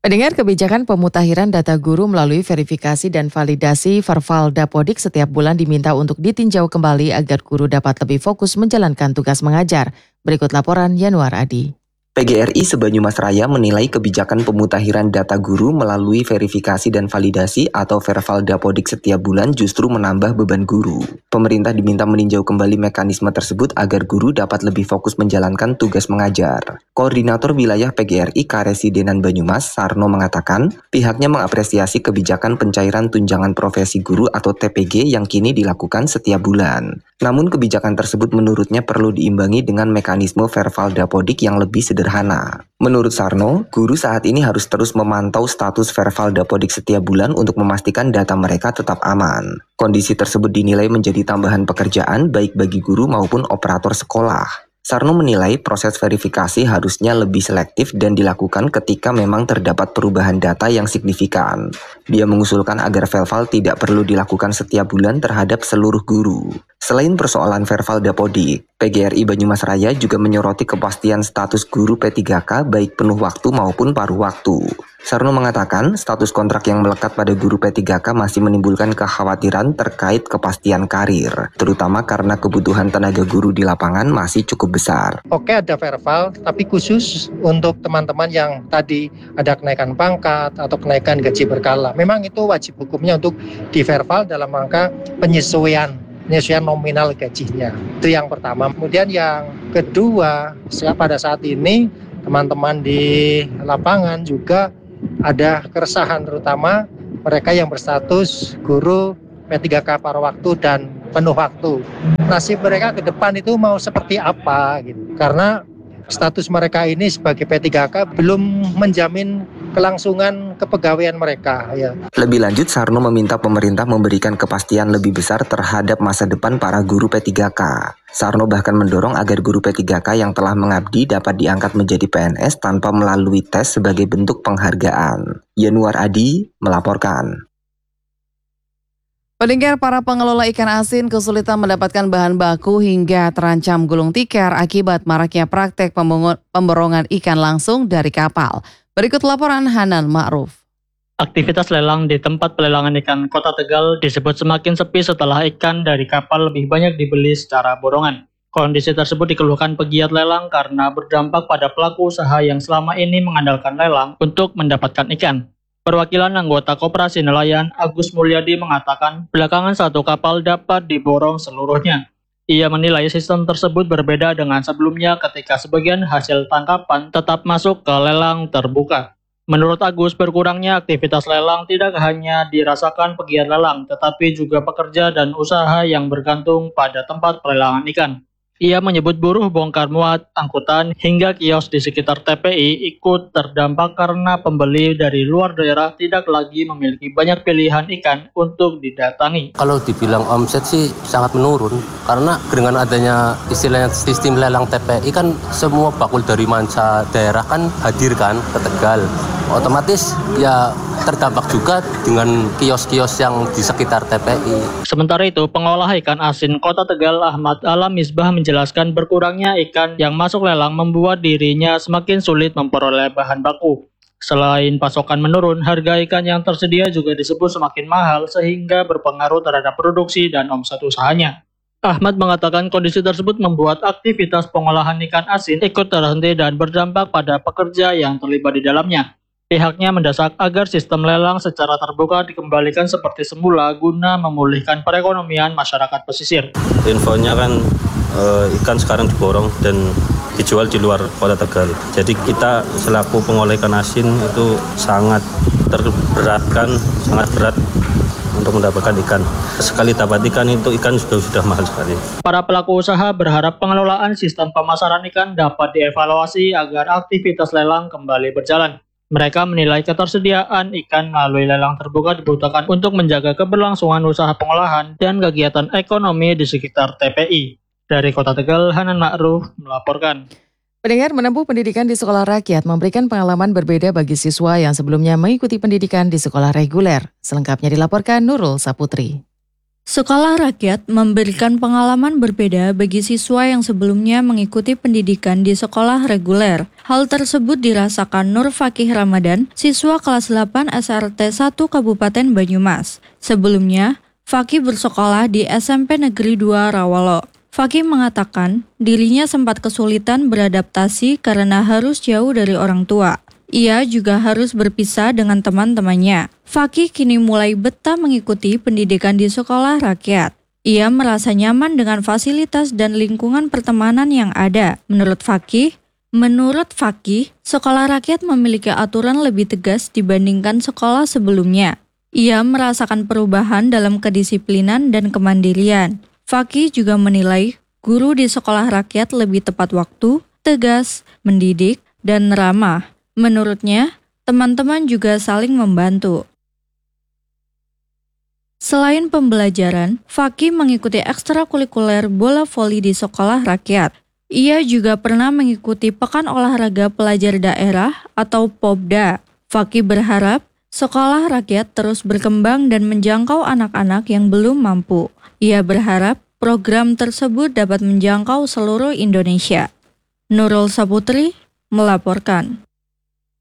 Pendengar, kebijakan pemutakhiran data guru melalui verifikasi dan validasi Verval Dapodik setiap bulan diminta untuk ditinjau kembali agar guru dapat lebih fokus menjalankan tugas mengajar. Berikut laporan Yanuar Adi. PGRI se-Banyumas Raya menilai kebijakan pemutakhiran data guru melalui verifikasi dan validasi atau Verval Dapodik setiap bulan justru menambah beban guru. Pemerintah diminta meninjau kembali mekanisme tersebut agar guru dapat lebih fokus menjalankan tugas mengajar. Koordinator Wilayah PGRI Karesidenan Banyumas, Sarno, mengatakan pihaknya mengapresiasi kebijakan pencairan tunjangan profesi guru atau TPG yang kini dilakukan setiap bulan. Namun kebijakan tersebut menurutnya perlu diimbangi dengan mekanisme Verval Dapodik yang lebih sederhana. Menurut Sarno, guru saat ini harus terus memantau status Verval Dapodik setiap bulan untuk memastikan data mereka tetap aman. Kondisi tersebut dinilai menjadi tambahan pekerjaan baik bagi guru maupun operator sekolah. Sarno menilai proses verifikasi harusnya lebih selektif dan dilakukan ketika memang terdapat perubahan data yang signifikan. Dia mengusulkan agar Verval tidak perlu dilakukan setiap bulan terhadap seluruh guru. Selain persoalan Verval Dapodik, PGRI Banyumas Raya juga menyoroti kepastian status guru P3K baik penuh waktu maupun paruh waktu. Sarno mengatakan status kontrak yang melekat pada guru P3K masih menimbulkan kekhawatiran terkait kepastian karir, terutama karena kebutuhan tenaga guru di lapangan masih cukup besar. Oke, ada Verval, tapi khusus untuk teman-teman yang tadi ada kenaikan pangkat atau kenaikan gaji berkala. Memang itu wajib hukumnya untuk di Verval dalam rangka penyesuaian nominal gajinya. Itu yang pertama. Kemudian yang kedua, pada saat ini teman-teman di lapangan juga ada keresahan, terutama mereka yang berstatus guru P3K paruh waktu dan penuh waktu. Nasib mereka ke depan itu mau seperti apa gitu. Karena status mereka ini sebagai P3K belum menjamin kelangsungan kepegawaian mereka. Ya. Lebih lanjut, Sarno meminta pemerintah memberikan kepastian lebih besar terhadap masa depan para guru P3K. Sarno bahkan mendorong agar guru P3K yang telah mengabdi dapat diangkat menjadi PNS tanpa melalui tes sebagai bentuk penghargaan. Yanuar Adi melaporkan. Pendengar, para pengelola ikan asin kesulitan mendapatkan bahan baku hingga terancam gulung tikar akibat maraknya praktek pemborongan ikan langsung dari kapal. Berikut laporan Hanan Ma'ruf. Aktivitas lelang di tempat pelelangan ikan Kota Tegal disebut semakin sepi setelah ikan dari kapal lebih banyak dibeli secara borongan. Kondisi tersebut dikeluhkan pegiat lelang karena berdampak pada pelaku usaha yang selama ini mengandalkan lelang untuk mendapatkan ikan. Perwakilan anggota Koperasi Nelayan Agus Mulyadi mengatakan belakangan satu kapal dapat diborong seluruhnya. Ia menilai sistem tersebut berbeda dengan sebelumnya ketika sebagian hasil tangkapan tetap masuk ke lelang terbuka. Menurut Agus, berkurangnya aktivitas lelang tidak hanya dirasakan pegiat lelang, tetapi juga pekerja dan usaha yang bergantung pada tempat pelelangan ikan. Ia menyebut buruh bongkar muat, angkutan, hingga kios di sekitar TPI ikut terdampak karena pembeli dari luar daerah tidak lagi memiliki banyak pilihan ikan untuk didatangi. Kalau dibilang omset sih sangat menurun, karena dengan adanya istilahnya sistem lelang TPI kan semua bakul dari manca daerah kan hadir kan ke Tegal. Otomatis ya terdampak juga dengan kios-kios yang di sekitar TPI. Sementara itu, pengolah ikan asin Kota Tegal Ahmad Alam Misbah menjelaskan berkurangnya ikan yang masuk lelang membuat dirinya semakin sulit memperoleh bahan baku. Selain pasokan menurun, harga ikan yang tersedia juga disebut semakin mahal sehingga berpengaruh terhadap produksi dan omset usahanya. Ahmad mengatakan kondisi tersebut membuat aktivitas pengolahan ikan asin ikut terhenti dan berdampak pada pekerja yang terlibat di dalamnya. Pihaknya mendesak agar sistem lelang secara terbuka dikembalikan seperti semula guna memulihkan perekonomian masyarakat pesisir. Infonya kan ikan sekarang diborong dan dijual di luar Kota Tegal. Jadi kita selaku pengolah ikan asin itu sangat terberatkan, sangat berat untuk mendapatkan ikan. Sekali dapat ikan itu ikan sudah mahal sekali. Para pelaku usaha berharap pengelolaan sistem pemasaran ikan dapat dievaluasi agar aktivitas lelang kembali berjalan. Mereka menilai ketersediaan ikan melalui lelang terbuka dibutuhkan untuk menjaga keberlangsungan usaha pengolahan dan kegiatan ekonomi di sekitar TPI. Dari Kota Tegal, Hanan Ma'ruf melaporkan. Pendengar, menempuh pendidikan di sekolah rakyat memberikan pengalaman berbeda bagi siswa yang sebelumnya mengikuti pendidikan di sekolah reguler. Selengkapnya dilaporkan Nurul Saputri. Sekolah rakyat memberikan pengalaman berbeda bagi siswa yang sebelumnya mengikuti pendidikan di sekolah reguler. Hal tersebut dirasakan Nur Fakih Ramadan, siswa kelas 8 SRT 1 Kabupaten Banyumas. Sebelumnya, Fakih bersekolah di SMP Negeri 2 Rawolo. Fakih mengatakan dirinya sempat kesulitan beradaptasi karena harus jauh dari orang tua. Ia juga harus berpisah dengan teman-temannya. Fakih kini mulai betah mengikuti pendidikan di sekolah rakyat. Ia merasa nyaman dengan fasilitas dan lingkungan pertemanan yang ada. Menurut Fakih, sekolah rakyat memiliki aturan lebih tegas dibandingkan sekolah sebelumnya. Ia merasakan perubahan dalam kedisiplinan dan kemandirian. Fakih juga menilai guru di sekolah rakyat lebih tepat waktu, tegas, mendidik, dan ramah. Menurutnya, teman-teman juga saling membantu. Selain pembelajaran, Fakih mengikuti ekstrakurikuler bola voli di sekolah rakyat. Ia juga pernah mengikuti Pekan Olahraga Pelajar Daerah atau POPDA. Fakih berharap sekolah rakyat terus berkembang dan menjangkau anak-anak yang belum mampu. Ia berharap program tersebut dapat menjangkau seluruh Indonesia. Nurul Saputri melaporkan.